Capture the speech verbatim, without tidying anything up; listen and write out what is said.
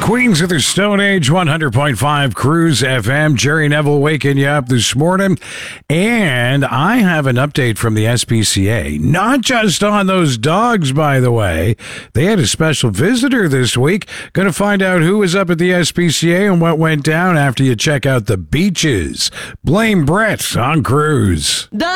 Queens of the Stone Age, one hundred point five Cruise F M. Jerry Neville waking you up this morning. And I have an update from the S P C A. Not just on those dogs, by the way. They had a special visitor this week. Going to find out who was up at the S P C A and what went down after you check out the beaches. Blame Brett on Cruise. The